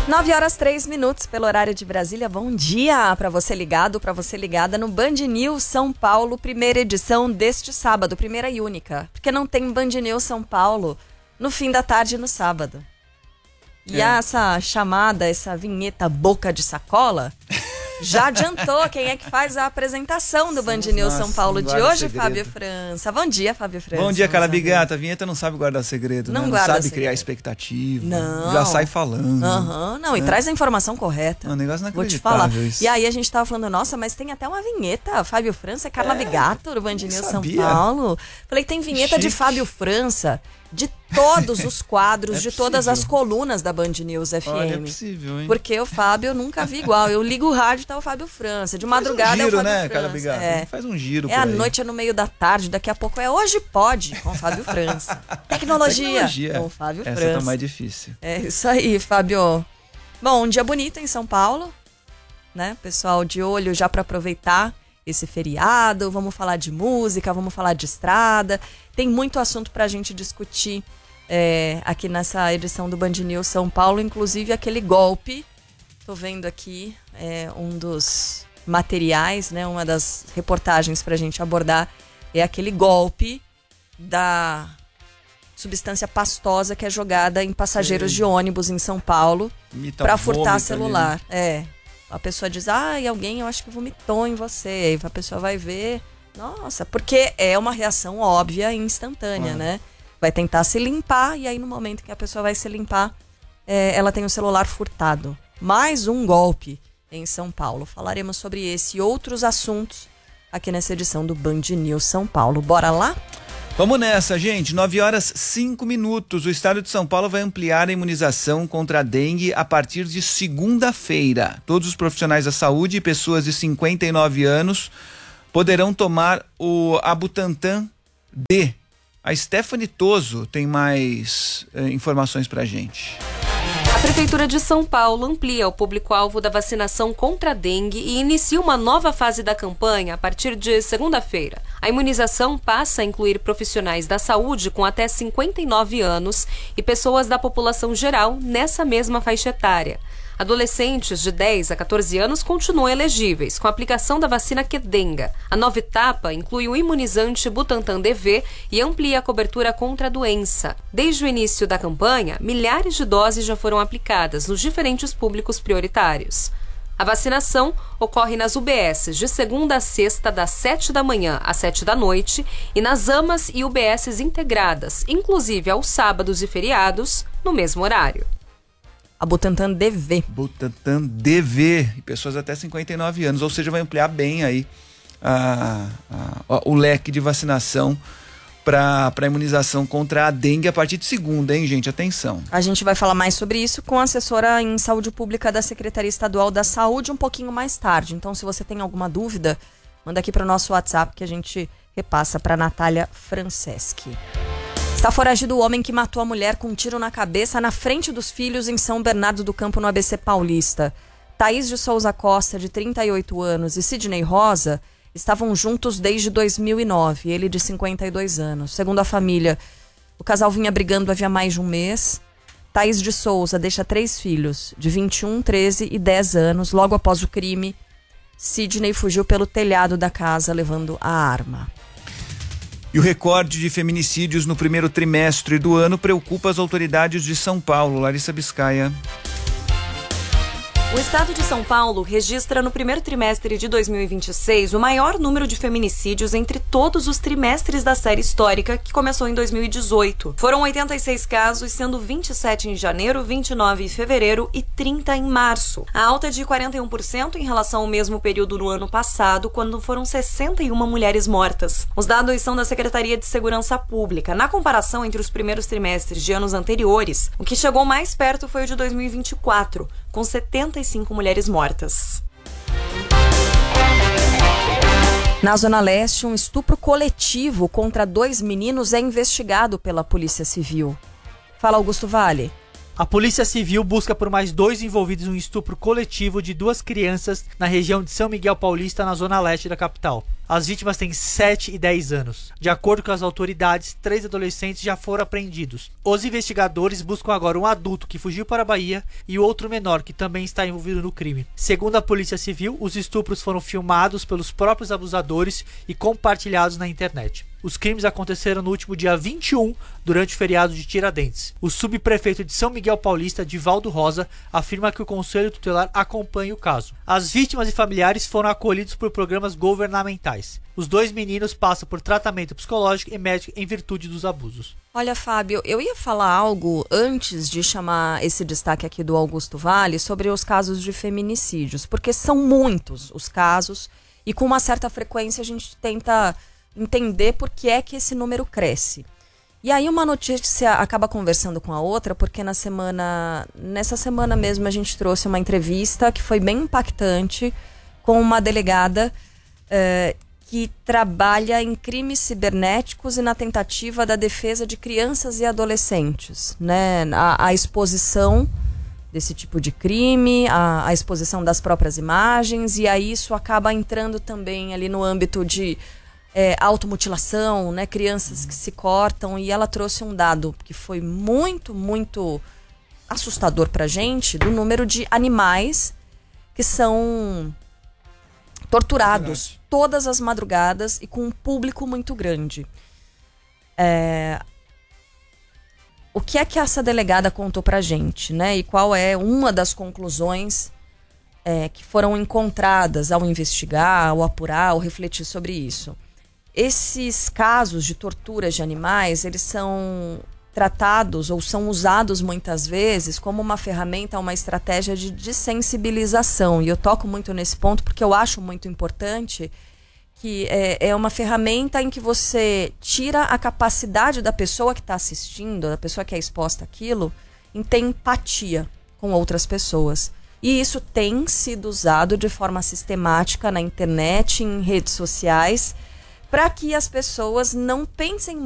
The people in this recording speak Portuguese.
9h03 pelo horário de Brasília. Bom dia para você ligado, para você ligada no Band News São Paulo, primeira edição deste sábado, primeira e única, porque não tem Band News São Paulo no fim da tarde no sábado. E essa chamada, essa vinheta boca de sacola, já adiantou quem é que faz a apresentação do Band News São Paulo de hoje, Fábio França. Bom dia, Fábio França. Bom dia, Carla Bigata. A vinheta não sabe guardar segredo, não, né? Não sabe criar expectativa. Não. Já sai falando. Não, e traz a informação correta. Um negócio Vou te falar. Isso. E aí a gente tava falando, nossa, mas tem até uma vinheta. Fábio França, Carla Bigato, do Band News São Paulo. Falei, tem vinheta de Fábio França, de todos os quadros, de todas as colunas da Band News FM. Olha, é possível, hein? Porque o Fábio eu nunca vi igual. Eu ligo o rádio e tá o Fábio França. De madrugada é o Fábio França. Carla Bigato. Faz um giro É, à noite é no meio da tarde, daqui a pouco é Hoje Pode, com o Fábio França. Tecnologia com o Fábio França. Essa tá mais difícil. É isso aí, Fábio. Bom, um dia bonito em São Paulo, né? Pessoal de olho já para aproveitar esse feriado. Vamos falar de música, vamos falar de estrada. Tem muito assunto pra gente discutir aqui nessa edição do Band News São Paulo, inclusive aquele golpe. Tô vendo aqui um dos materiais, né? Uma das reportagens pra gente abordar é aquele golpe da substância pastosa que é jogada em passageiros de ônibus em São Paulo para furtar celular. Ali, né? A pessoa diz, alguém eu acho que vomitou em você. Aí a pessoa vai ver, nossa, porque é uma reação óbvia e instantânea, né? Vai tentar se limpar e aí no momento que a pessoa vai se limpar, ela tem o celular furtado. Mais um golpe em São Paulo. Falaremos sobre esse e outros assuntos aqui nessa edição do Band News São Paulo. Bora lá? Vamos nessa, gente. 9h05. O estado de São Paulo vai ampliar a imunização contra a dengue a partir de segunda-feira. Todos os profissionais da saúde e pessoas de 59 anos poderão tomar o Butantan D. A Stephanie Toso tem mais informações pra gente. A Prefeitura de São Paulo amplia o público-alvo da vacinação contra a dengue e inicia uma nova fase da campanha a partir de segunda-feira. A imunização passa a incluir profissionais da saúde com até 59 anos e pessoas da população geral nessa mesma faixa etária. Adolescentes de 10 a 14 anos continuam elegíveis, com a aplicação da vacina Qdenga. A nova etapa inclui o imunizante Butantan DV e amplia a cobertura contra a doença. Desde o início da campanha, milhares de doses já foram aplicadas nos diferentes públicos prioritários. A vacinação ocorre nas UBSs de segunda a sexta, das 7 da manhã às 7 da noite, e nas AMAs e UBSs integradas, inclusive aos sábados e feriados, no mesmo horário. A Butantan DV. Butantan DV. E pessoas até 59 anos. Ou seja, vai ampliar bem aí o leque de vacinação para imunização contra a dengue a partir de segunda, hein, gente? Atenção. A gente vai falar mais sobre isso com a assessora em saúde pública da Secretaria Estadual da Saúde um pouquinho mais tarde. Então, se você tem alguma dúvida, manda aqui para o nosso WhatsApp que a gente repassa para Natália Franceschi. Está foragido o homem que matou a mulher com um tiro na cabeça na frente dos filhos em São Bernardo do Campo, no ABC Paulista. Thaís de Souza Costa, de 38 anos, e Sidney Rosa estavam juntos desde 2009, ele de 52 anos. Segundo a família, o casal vinha brigando havia mais de um mês. Thaís de Souza deixa 3 filhos, de 21, 13 e 10 anos. Logo após o crime, Sidney fugiu pelo telhado da casa levando a arma. E o recorde de feminicídios no primeiro trimestre do ano preocupa as autoridades de São Paulo. Larissa Biscaia. O estado de São Paulo registra no primeiro trimestre de 2026 o maior número de feminicídios entre todos os trimestres da série histórica, que começou em 2018. Foram 86 casos, sendo 27 em janeiro, 29 em fevereiro e 30 em março. A alta é de 41% em relação ao mesmo período no ano passado, quando foram 61 mulheres mortas. Os dados são da Secretaria de Segurança Pública. Na comparação entre os primeiros trimestres de anos anteriores, o que chegou mais perto foi o de 2024, com 75 mulheres mortas. Na Zona Leste, um estupro coletivo contra 2 meninos é investigado pela Polícia Civil. Fala, Augusto Vale. A Polícia Civil busca por mais 2 envolvidos em um estupro coletivo de 2 crianças na região de São Miguel Paulista, na Zona Leste da capital. As vítimas têm 7 e 10 anos. De acordo com as autoridades, 3 adolescentes já foram apreendidos. Os investigadores buscam agora um adulto que fugiu para a Bahia e o outro menor que também está envolvido no crime. Segundo a Polícia Civil, os estupros foram filmados pelos próprios abusadores e compartilhados na internet. Os crimes aconteceram no último dia 21, durante o feriado de Tiradentes. O subprefeito de São Miguel Paulista, Divaldo Rosa, afirma que o Conselho Tutelar acompanha o caso. As vítimas e familiares foram acolhidos por programas governamentais. Os 2 meninos passam por tratamento psicológico e médico em virtude dos abusos. Olha, Fábio, eu ia falar algo antes de chamar esse destaque aqui do Augusto Vale sobre os casos de feminicídios, porque são muitos os casos e com uma certa frequência a gente tenta entender por que é que esse número cresce. E aí uma notícia acaba conversando com a outra, porque nessa semana mesmo a gente trouxe uma entrevista que foi bem impactante com uma delegada que trabalha em crimes cibernéticos e na tentativa da defesa de crianças e adolescentes, né? A exposição desse tipo de crime, a exposição das próprias imagens, e aí isso acaba entrando também ali no âmbito de automutilação, né? Crianças que se cortam, e ela trouxe um dado que foi muito, muito assustador pra gente, do número de animais que são torturados todas as madrugadas e com um público muito grande. O que é que essa delegada contou pra gente, né? E qual é uma das conclusões que foram encontradas ao investigar, ao apurar, ao refletir sobre isso? Esses casos de torturas de animais, eles são tratados ou são usados muitas vezes como uma ferramenta, uma estratégia de dessensibilização. E eu toco muito nesse ponto porque eu acho muito importante que é uma ferramenta em que você tira a capacidade da pessoa que está assistindo, da pessoa que é exposta àquilo, em ter empatia com outras pessoas. E isso tem sido usado de forma sistemática na internet, em redes sociais, para que as pessoas não pensem